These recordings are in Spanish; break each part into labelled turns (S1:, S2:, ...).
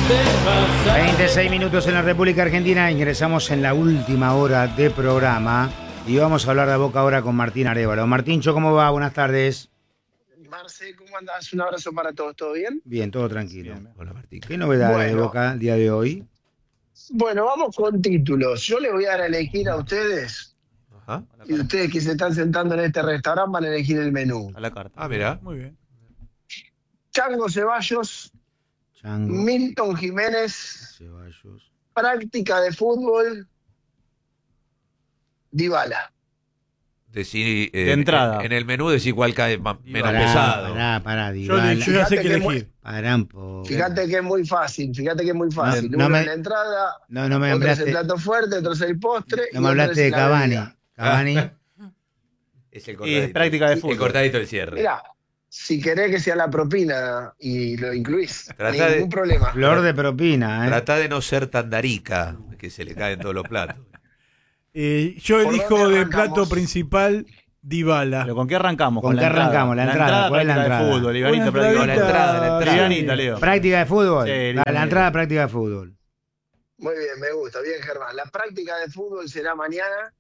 S1: 26 minutos en la República Argentina, ingresamos en la última hora de programa y vamos a hablar de Boca ahora con Martín Arévalo. Martíncho, ¿cómo va? Buenas tardes.
S2: Marce, ¿cómo andás? Un abrazo para todos, ¿todo bien?
S1: Bien, todo tranquilo.
S3: Bien. Hola, Martín.
S1: ¿Qué novedades de Boca el día de hoy?
S2: Bueno, vamos con títulos. Yo les voy a dar a elegir a ustedes,
S3: Ajá.
S2: y ustedes que se están sentando en este restaurante van a elegir el menú.
S4: A la carta.
S3: Ah, mirá.
S4: Muy bien.
S2: Chango Ceballos,
S1: Chango,
S2: Milton Jiménez,
S1: Ceballos.
S2: práctica de fútbol, Dybala.
S3: Decí,
S4: De entrada.
S3: En el menú decís cuál cae menos
S1: Pará,
S3: pesado.
S1: Pará,
S4: Yo
S1: Dybala.
S4: ya sé
S2: Fíjate
S4: qué
S2: que
S4: elegir.
S1: Pará un poco.
S2: Fíjate que es muy fácil,
S1: No
S2: Uno
S1: me-
S2: en la entrada,
S1: No me
S2: otro es
S1: hablaste,
S2: el plato fuerte, otro es el postre.
S1: no
S2: y
S1: me
S2: otro
S1: hablaste
S2: es
S1: de
S2: la
S1: Cavani.
S2: bebida.
S1: Cavani.
S3: Es el
S4: Y es práctica de
S3: El
S4: fútbol.
S3: cortadito del cierre.
S2: Mirá, si querés que sea la propina y lo incluís,
S3: Tratá de-
S2: ningún problema.
S1: Flor de propina, ¿eh?
S3: Tratá de no ser tan darica, que se le caen todos los platos.
S5: Yo
S2: ¿Por
S5: elijo
S2: dónde
S5: de
S2: arrancamos?
S5: plato principal Dybala.
S4: ¿Pero con qué arrancamos?
S1: ¿Con qué arrancamos? La entrada, ¿cuál es la
S4: práctica
S1: entrada?
S4: de fútbol, Ivanita,
S5: Una
S4: práctica de
S5: entradita.
S4: fútbol. Livianita, Leo.
S1: Práctica de fútbol.
S4: Sí,
S1: La
S4: livianita.
S1: entrada práctica de fútbol.
S2: Muy bien, me gusta, bien Germán. La práctica de fútbol será mañana.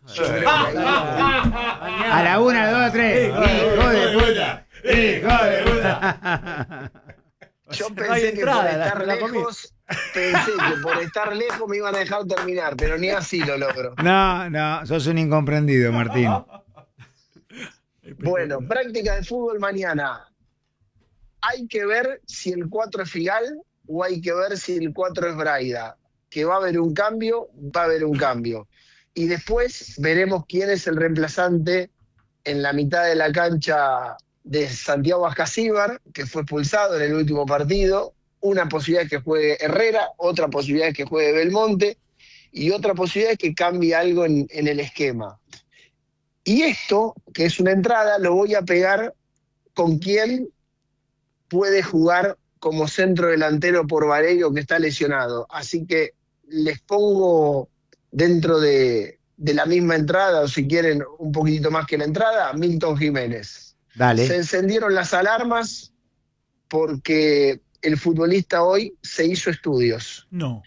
S1: A la 1, a la 2, a la 3. Hijo de puta. Hijo de puta.
S2: Yo
S4: No hay
S2: pensé que
S4: entrada,
S2: por estar
S4: la comida.
S2: lejos, pensé que por estar lejos me iban a dejar terminar, pero ni así lo logro.
S1: No, sos un incomprendido, Martín.
S2: Bueno, práctica de fútbol mañana. Hay que ver si el 4 es Figal o hay que ver si el 4 es Braida. Que va a haber un cambio, va a haber un cambio. Y después veremos quién es el reemplazante en la mitad de la cancha de Santiago Ascasíbar, que fue expulsado en el último partido. Una posibilidad es que juegue Herrera, otra posibilidad es que juegue Belmonte y otra posibilidad es que cambie algo en el esquema. Y esto, que es una entrada, lo voy a pegar con quién puede jugar como centro delantero por Vareiro, que está lesionado. Así que les pongo dentro de la misma entrada, o si quieren un poquitito más que la entrada, Milton Jiménez. Se
S1: Dale.
S2: encendieron las alarmas porque el futbolista hoy se hizo estudios.
S5: No.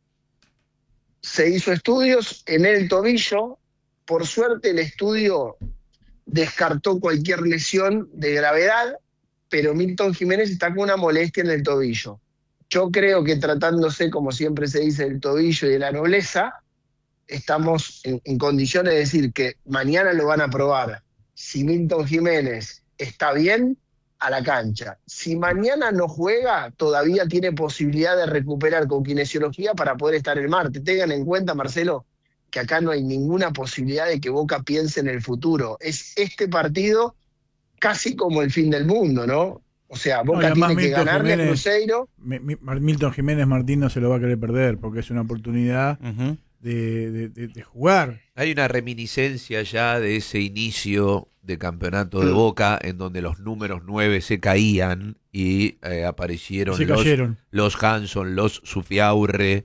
S2: Se hizo estudios en el tobillo. Por suerte el estudio descartó cualquier lesión de gravedad, pero Milton Jiménez está con una molestia en el tobillo. Yo creo que tratándose, como siempre se dice, del tobillo y de la nobleza, estamos en condiciones de decir que mañana lo van a probar. Si Milton Jiménez está bien, a la cancha. Si mañana no juega, todavía tiene posibilidad de recuperar con kinesiología para poder estar el martes. Tengan en cuenta, Marcelo, que acá no hay ninguna posibilidad de que Boca piense en el futuro. Es este partido casi como el fin del mundo, ¿no? O sea,
S5: No, y
S2: Boca
S5: además
S2: tiene que
S5: Milton
S2: ganarle a
S5: Jiménez-
S2: Cruzeiro.
S5: Milton Jiménez Martín no se lo va a querer perder porque es una oportunidad
S4: Ujú.
S5: de jugar.
S3: Hay una reminiscencia ya de ese inicio de campeonato de Boca en donde los números 9 se caían y aparecieron
S5: Se cayeron.
S3: los Hanson, los Sufiaurre.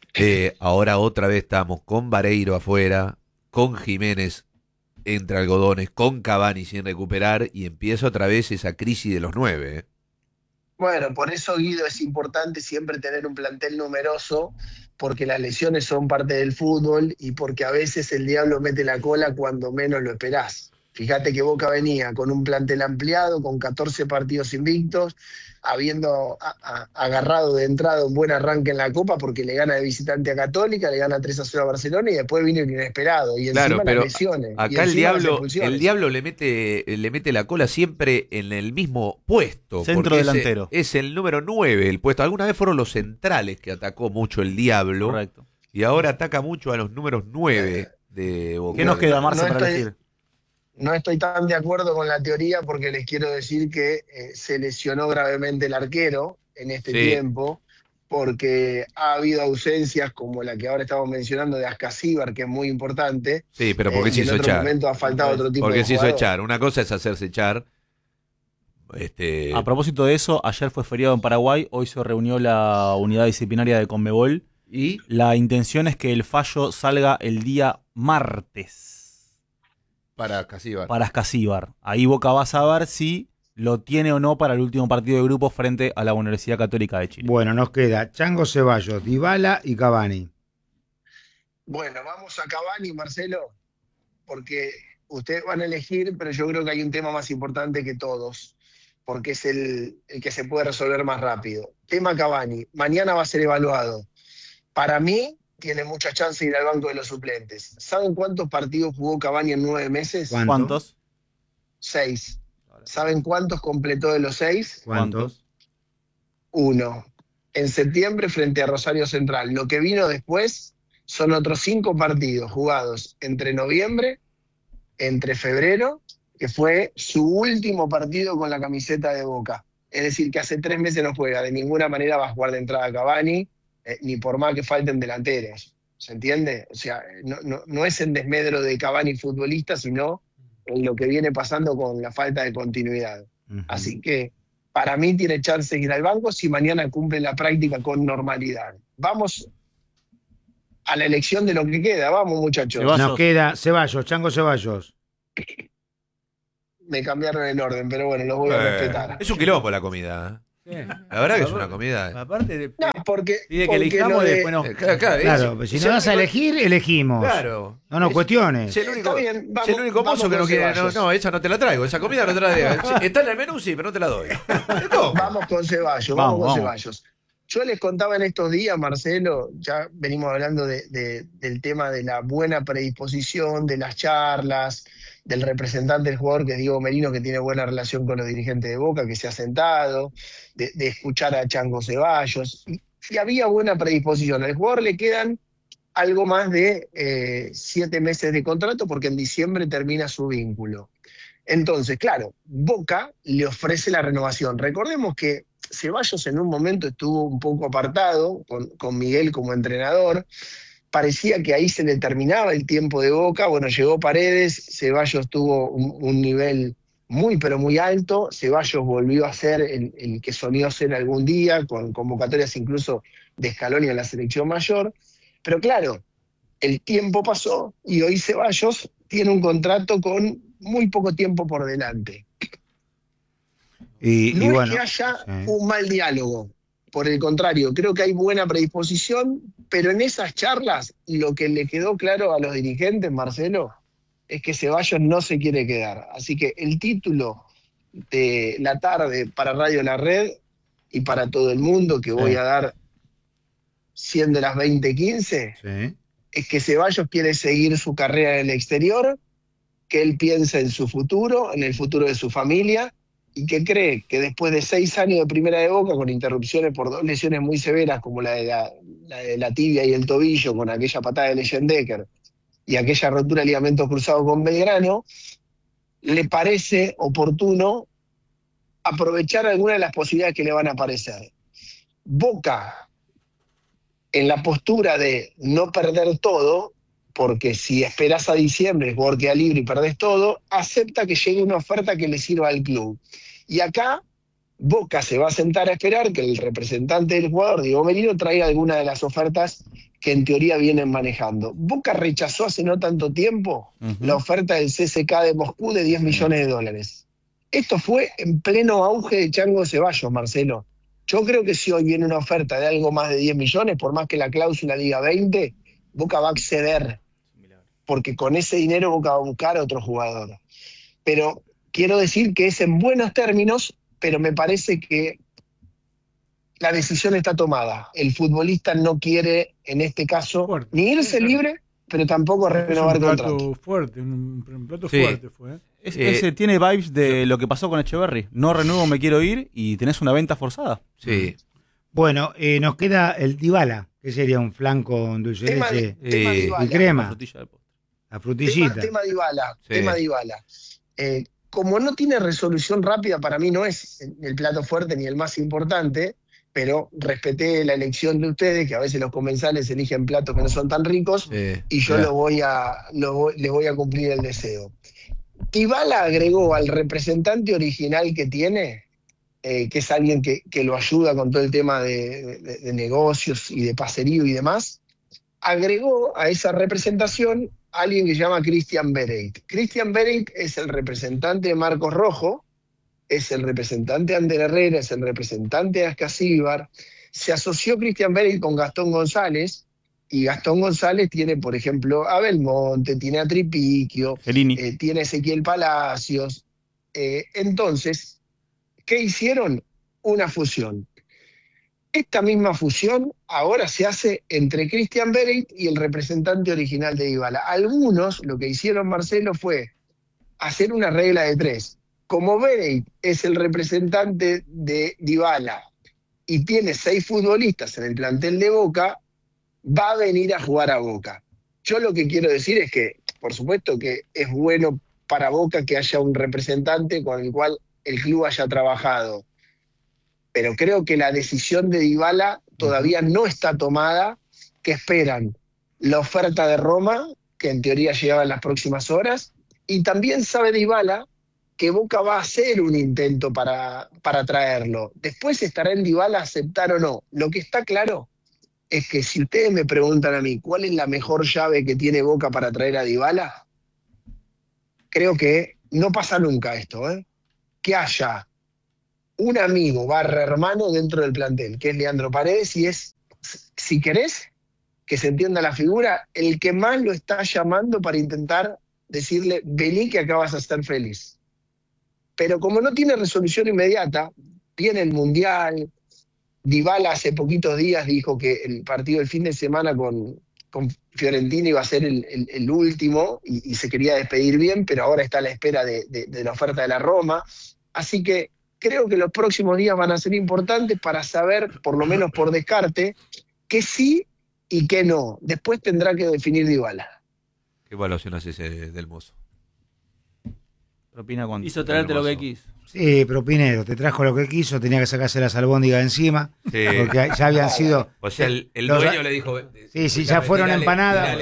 S3: Ahora otra vez estamos con Vareiro afuera, con Jiménez entre algodones, con Cavani sin recuperar y empieza otra vez esa crisis de los 9.
S2: Bueno, por eso, Guido, es importante siempre tener un plantel numeroso, porque las lesiones son parte del fútbol y porque a veces el diablo mete la cola cuando menos lo esperás. Fíjate que Boca venía con un plantel ampliado, con 14 partidos invictos, habiendo agarrado de entrada un buen arranque en la Copa porque le gana de visitante a Católica, le gana 3-0 a Barcelona y después vino el inesperado. Y
S3: Claro,
S2: encima
S3: pero
S2: las lesiones. y
S3: acá
S2: encima las expulsiones.
S3: el diablo le mete la cola siempre en el mismo puesto.
S4: Centro
S3: porque
S4: delantero.
S3: Es el número 9 el puesto. Alguna vez fueron los centrales que atacó mucho el diablo.
S4: Correcto.
S3: Y ahora ataca mucho a los números 9 de Boca.
S4: ¿Qué nos queda, Marce,
S2: No
S4: para
S2: estoy-
S4: elegir?
S2: No estoy tan de acuerdo con la teoría porque les quiero decir que se lesionó gravemente el arquero en este
S3: Sí.
S2: tiempo, porque ha habido ausencias como la que ahora estamos mencionando de Ascasíbar, que es muy importante.
S3: Sí, pero ¿por qué se
S2: y en
S3: hizo
S2: otro
S3: echar?
S2: momento ha faltado otro tipo
S3: Porque
S2: de
S3: se hizo
S2: jugador.
S3: echar. Una cosa es hacerse echar.
S4: A propósito de eso, ayer fue feriado en Paraguay, hoy se reunió la unidad disciplinaria de Conmebol.
S3: Y
S4: La intención es que el fallo salga el día martes
S3: para Casíbar.
S4: para Ascasíbar. Ahí Boca va a saber si lo tiene o no para el último partido de grupo frente a la Universidad Católica de Chile.
S1: Bueno, nos queda Chango Ceballos, Dybala y Cavani.
S2: Bueno, vamos a Cavani, Marcelo, porque ustedes van a elegir, pero yo creo que hay un tema más importante que todos, porque es el que se puede resolver más rápido. Tema Cavani, mañana va a ser evaluado. Para mí, tiene mucha chance de ir al banco de los suplentes. ¿Saben cuántos partidos jugó Cavani en 9 meses?
S4: ¿Cuántos?
S2: 6. ¿Saben cuántos completó de los 6?
S1: ¿Cuántos?
S2: 1. En septiembre frente a Rosario Central. Lo que vino después son otros 5 partidos jugados entre noviembre, entre febrero, que fue su último partido con la camiseta de Boca. Es decir, que hace 3 meses no juega. De ninguna manera va a jugar de entrada Cavani, ni por más que falten delanteros. ¿Se entiende? O sea, no es en desmedro de Cavani futbolista, sino en lo que viene pasando con la falta de continuidad. Así que para mí tiene chance de ir al banco si mañana cumple la práctica con normalidad. Vamos a la elección de lo que queda. Vamos, muchachos.
S1: Nos queda Ceballos, Chango Ceballos.
S2: Me cambiaron el orden, pero bueno, los voy a respetar.
S3: Es un quilombo la comida. La verdad que es una comida.
S6: Aparte de,
S2: No, porque
S6: pide que elijamos y después no.
S1: Claro, pues si no vas a elegir, elegimos.
S3: Claro.
S1: No nos cuestiones.
S3: Si el único,
S2: Está bien,
S3: si el único
S2: vamos
S3: mozo que no
S2: con
S3: quiere.
S2: Ceballos.
S3: No, esa no te la traigo. Esa comida no te la traigo. Está en el menú, sí, pero no te la doy. ¿Cómo?
S2: Vamos con Ceballos, vamos con Ceballos. Yo les contaba en estos días, Marcelo, ya venimos hablando del tema de la buena predisposición, de las charlas, del representante del jugador, que es Diego Merino, que tiene buena relación con los dirigentes de Boca, que se ha sentado, de escuchar a Chango Ceballos. Y había buena predisposición. Al jugador le quedan algo más de 7 meses de contrato, porque en diciembre termina su vínculo. Entonces, claro, Boca le ofrece la renovación. Recordemos que Ceballos en un momento estuvo un poco apartado con Miguel como entrenador. Parecía que ahí se le terminaba el tiempo de Boca. Bueno, llegó Paredes, Ceballos tuvo un nivel muy, pero muy alto. Ceballos volvió a ser el que soñó ser algún día, con convocatorias incluso de Scaloni en la selección mayor. Pero claro, el tiempo pasó y hoy Ceballos tiene un contrato con muy poco tiempo por delante.
S1: Y
S2: No
S1: bueno,
S2: es que haya
S1: sí.
S2: un mal diálogo, por el contrario, creo que hay buena predisposición, pero en esas charlas lo que le quedó claro a los dirigentes, Marcelo, es que Ceballos no se quiere quedar. Así que el título de la tarde para Radio La Red y para todo el mundo, que voy a dar 100 de las 20:15,
S1: Sí.
S2: es que Ceballos quiere seguir su carrera en el exterior, que él piensa en su futuro, en el futuro de su familia, y que cree que después de 6 años de primera de Boca, con interrupciones por 2 lesiones muy severas, como la de la tibia y el tobillo, con aquella patada de Leyendecker, y aquella rotura de ligamentos cruzados con Belgrano, le parece oportuno aprovechar alguna de las posibilidades que le van a aparecer. Boca, en la postura de no perder todo, porque si esperás a diciembre, el jugador queda libre y perdés todo, acepta que llegue una oferta que le sirva al club. Y acá Boca se va a sentar a esperar que el representante del jugador, Diego Merino, traiga alguna de las ofertas que en teoría vienen manejando. Boca rechazó hace no tanto tiempo la oferta del CSKA de Moscú de 10 millones de dólares. Esto fue en pleno auge de Chango Ceballos, Marcelo. Yo creo que si hoy viene una oferta de algo más de 10 millones, por más que la cláusula diga 20, Boca va a acceder, porque con ese dinero Boca va a buscar a otro jugador. Pero quiero decir que es en buenos términos, pero me parece que la decisión está tomada. El futbolista no quiere, en este caso, ni irse libre, pero tampoco renovar contrato.
S5: Un plato
S3: Sí.
S5: fuerte fue.
S4: Ese tiene vibes de lo que pasó con Echeverry. No renuevo, me quiero ir, y tenés una venta forzada.
S3: Sí.
S1: Bueno, nos queda el Dybala, que sería un flanco en dulce de
S2: Tema
S1: leche
S2: Dybala.
S1: y crema,
S4: Frutilla del postre.
S1: la frutillita.
S2: Tema Dybala.
S3: Sí.
S2: Tema Dybala. Como no tiene resolución rápida, para mí no es el plato fuerte ni el más importante, pero respeté la elección de ustedes, que a veces los comensales eligen platos que no son tan ricos, y yo les voy a cumplir el deseo. Dybala agregó al representante original que tiene, que es alguien que lo ayuda con todo el tema de negocios y de paserío y demás, agregó a esa representación a alguien que se llama Christian Bereit. Christian Bereit es el representante de Marcos Rojo, es el representante de Ander Herrera, es el representante de Ascasíbar. Se asoció Christian Bale con Gastón González, y Gastón González tiene, por ejemplo, a Belmonte, tiene a Tripiquio, tiene a Ezequiel Palacios. Entonces, ¿qué hicieron? Una fusión. Esta misma fusión ahora se hace entre Christian Bale y el representante original de Dybala. Algunos, lo que hicieron, Marcelo, fue hacer una regla de 3. Como Bale es el representante de Dybala y tiene 6 futbolistas en el plantel de Boca, va a venir a jugar a Boca. Yo lo que quiero decir es que, por supuesto que es bueno para Boca que haya un representante con el cual el club haya trabajado, pero creo que la decisión de Dybala todavía no está tomada, que esperan la oferta de Roma, que en teoría llegaba en las próximas horas, y también sabe Dybala que Boca va a hacer un intento para traerlo. Después estará en Dybala aceptar o no. Lo que está claro es que si ustedes me preguntan a mí cuál es la mejor llave que tiene Boca para traer a Dybala, creo que no pasa nunca esto, que haya un amigo / hermano dentro del plantel, que es Leandro Paredes, y es, si querés que se entienda la figura, el que más lo está llamando para intentar decirle, vení que acá vas a estar feliz. Pero como no tiene resolución inmediata, viene el Mundial. Dybala hace poquitos días dijo que el partido del fin de semana con Fiorentina iba a ser el último y se quería despedir bien, pero ahora está a la espera de la oferta de la Roma. Así que creo que los próximos días van a ser importantes para saber, por lo menos por descarte, que sí y que no. Después tendrá que definir Dybala.
S3: ¿Qué evaluación haces del mozo?
S4: Propina cuando
S6: hizo traerte lo que quiso.
S1: Sí, Propinero, te trajo lo que quiso, tenía que sacarse las albóndigas encima, porque ya habían sido...
S3: O sea, el dueño le dijo...
S1: Sí, ya fueron empanadas,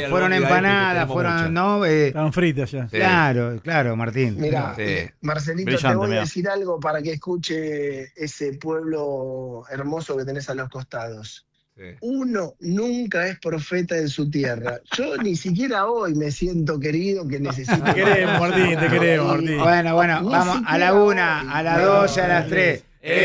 S1: ¿no?
S5: Estaban fritas ya.
S1: Sí. Claro, Martín.
S2: Mira,
S3: Sí.
S2: Marcelito,
S4: Brillante,
S2: te voy a decir algo para que escuche ese pueblo hermoso que tenés a los costados.
S3: Sí.
S2: Uno nunca es profeta en su tierra. Yo ni siquiera hoy me siento querido, que necesito...
S5: Te queremos, Martín, te queremos, Martín.
S1: Bueno, vamos a la 1, a la 2 y a las 3.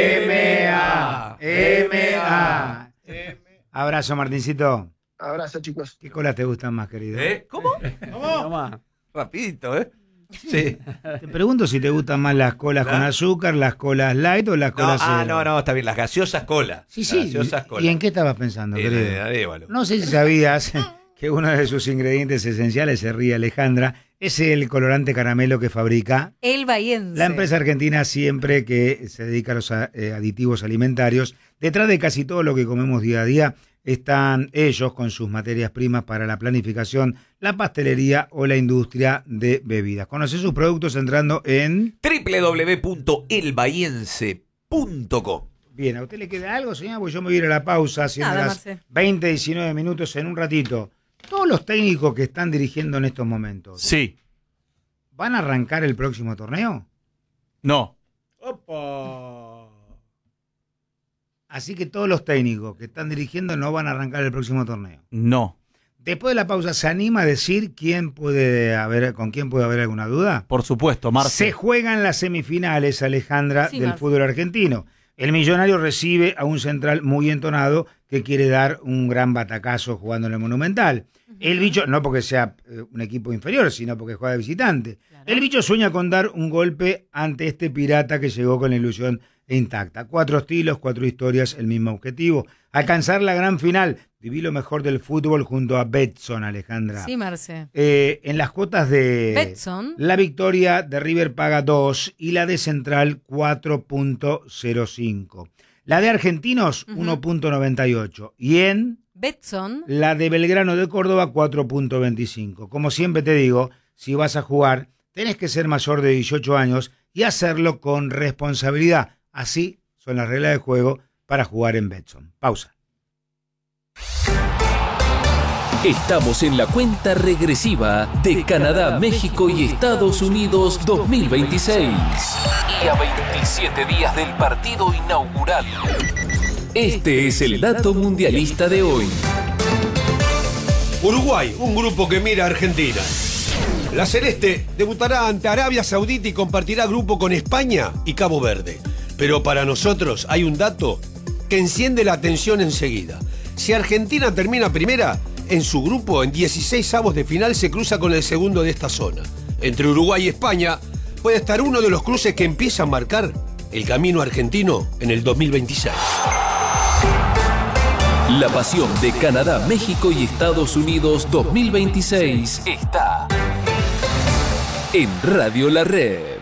S1: M.A. Abrazo, Martincito.
S2: Abrazo, chicos.
S1: ¿Qué colas te gustan más, querido?
S3: ¿Cómo?
S6: Nomás.
S3: Rapidito, Sí.
S1: Te pregunto si te gustan más las colas con azúcar, las colas light o las colas cero.
S3: No, está bien, las gaseosas cola.
S1: Sí.
S3: Gaseosas cola.
S1: ¿Y en qué estabas pensando, querido?
S3: Arévalo.
S1: No sé si sabías que uno de sus ingredientes esenciales, se ríe Alejandra, es el colorante caramelo que fabrica
S7: El Bahiense.
S1: la empresa argentina, siempre que se dedica a los aditivos alimentarios. Detrás de casi todo lo que comemos día a día están ellos con sus materias primas para la planificación, la pastelería o la industria de bebidas. Conoce sus productos entrando en
S3: www.elbahiense.com.
S1: Bien, ¿a usted le queda algo, señora? Pues yo me voy a ir a la pausa, haciendo
S7: Nada,
S1: las
S7: Marce.
S1: 20-19 minutos en un ratito. Todos los técnicos que están dirigiendo en estos momentos,
S4: Sí.
S1: ¿van a arrancar el próximo torneo?
S4: No.
S1: Así que todos los técnicos que están dirigiendo no van a arrancar el próximo torneo.
S4: No.
S1: Después de la pausa, ¿se anima a decir con quién puede haber alguna duda?
S4: Por supuesto, Marce.
S1: Se juegan las semifinales, Alejandra,
S7: Sí,
S1: del
S7: Marce.
S1: fútbol argentino. El Millonario recibe a un central muy entonado que quiere dar un gran batacazo jugando en el Monumental. El Bicho, no porque sea un equipo inferior, sino porque juega de visitante.
S7: Claro.
S1: El Bicho sueña con dar un golpe ante este Pirata que llegó con la ilusión intacta. 4 estilos, 4 historias, el mismo objetivo. Alcanzar la gran final. Viví lo mejor del fútbol junto a Betson, Alejandra.
S7: Sí, Marce.
S1: En las cuotas de
S7: Betson.
S1: la victoria de River paga 2 y la de Central 4.05. La de Argentinos 1.98 y en
S7: Betson.
S1: la de Belgrano de Córdoba 4.25. Como siempre te digo, si vas a jugar tenés que ser mayor de 18 años y hacerlo con responsabilidad. Así son las reglas de juego para jugar en Betson. Pausa.
S8: Estamos en la cuenta regresiva de Canadá, México y Estados Unidos 2026. Y a 27 días del partido inaugural. Este es el dato mundialista de hoy.
S9: Uruguay, un grupo que mira a Argentina.
S7: La Celeste debutará ante Arabia Saudita y compartirá grupo con España y Cabo Verde. Pero para nosotros hay un dato que enciende la atención enseguida. Si Argentina termina primera, en su grupo, en 16avos de final, se cruza con el segundo de esta zona. Entre Uruguay y España puede estar uno de los cruces que empieza a marcar el camino argentino en el 2026.
S8: La pasión de Canadá, México y Estados Unidos 2026 está en Radio La Red.